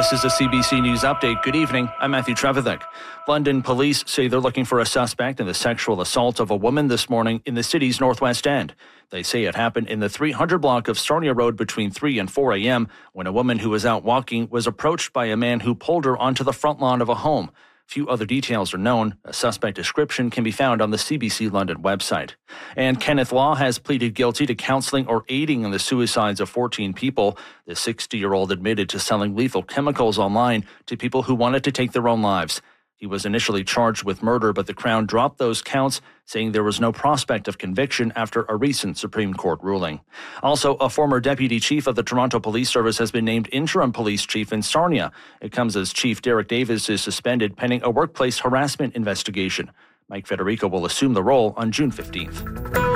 This is a CBC News Update. Good evening. I'm Matthew Trevithick. London police say they're looking for a suspect in the sexual assault of a woman this morning in the city's northwest end. They say it happened in the 300 block of Sarnia Road between 3 and 4 a.m. when a woman who was out walking was approached by a man who pulled her onto the front lawn of a home. Few other details are known. A suspect description can be found on the CBC London website. And Kenneth Law has pleaded guilty to counseling or aiding in the suicides of 14 people. The 60-year-old admitted to selling lethal chemicals online to people who wanted to take their own lives. He was initially charged with murder, but the Crown dropped those counts, saying there was no prospect of conviction after a recent Supreme Court ruling. Also, a former deputy chief of the Toronto Police Service has been named interim police chief in Sarnia. It comes as Chief Derek Davis is suspended pending a workplace harassment investigation. Mike Federico will assume the role on June 15th.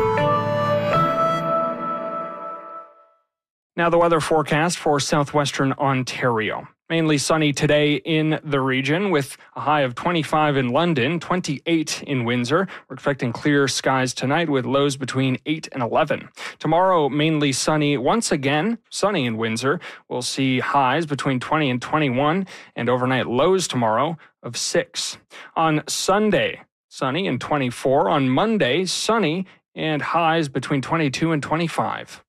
Now the weather forecast for southwestern Ontario. Mainly sunny today in the region with a high of 25 in London, 28 in Windsor. We're expecting clear skies tonight with lows between 8 and 11. Tomorrow, mainly sunny. Once again, sunny in Windsor. We'll see highs between 20 and 21 and overnight lows tomorrow of 6. On Sunday, sunny and 24. On Monday, sunny and highs between 22 and 25.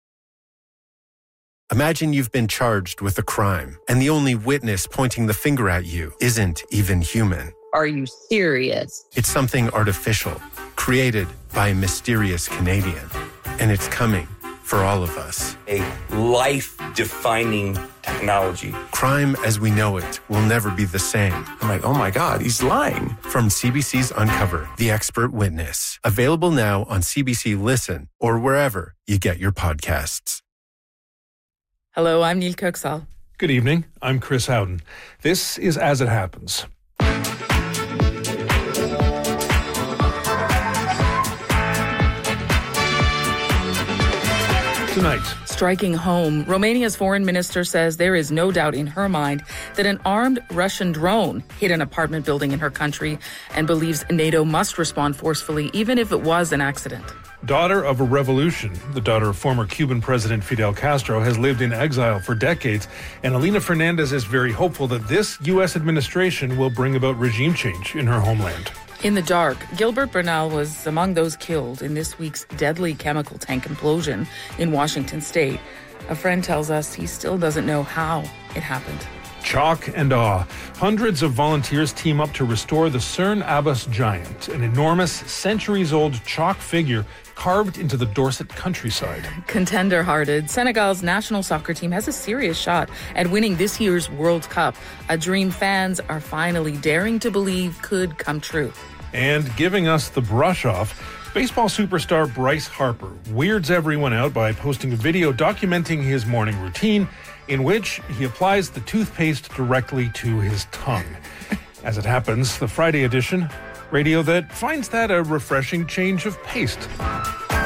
Imagine you've been charged with a crime, and the only witness pointing the finger at you isn't even human. Are you serious? It's something artificial, created by a mysterious Canadian. And it's coming for all of us. A life-defining technology. Crime as we know it will never be the same. I'm like, oh my God, he's lying. From CBC's Uncover, The Expert Witness. Available now on CBC Listen or wherever you get your podcasts. Hello, I'm Neil Kirksall. Good evening. I'm Chris Howden. This is As It Happens. Tonight. Striking home, Romania's foreign minister says there is no doubt in her mind that an armed Russian drone hit an apartment building in her country and believes NATO must respond forcefully, even if it was an accident. Daughter of a revolution, the daughter of former Cuban President Fidel Castro, has lived in exile for decades, and Elena Fernandez is very hopeful that this U.S. administration will bring about regime change in her homeland. In the dark, Gilbert Bernal was among those killed in this week's deadly chemical tank implosion in Washington state. A friend tells us he still doesn't know how it happened. Chalk and awe. Hundreds of volunteers team up to restore the Cerne Abbas giant, an enormous, centuries-old chalk figure carved into the Dorset countryside. Contender-hearted, Senegal's national soccer team has a serious shot at winning this year's World Cup, a dream fans are finally daring to believe could come true. And giving us the brush off, baseball superstar Bryce Harper weirds everyone out by posting a video documenting his morning routine in which he applies the toothpaste directly to his tongue. As it happens, the Friday edition, radio that finds that a refreshing change of pace.